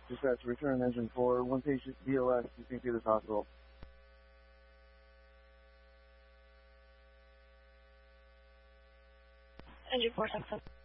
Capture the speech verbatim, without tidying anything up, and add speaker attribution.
Speaker 1: Dispatch, return engine four, one patient D O S to Saint Peter's Hospital.
Speaker 2: Engine four, section.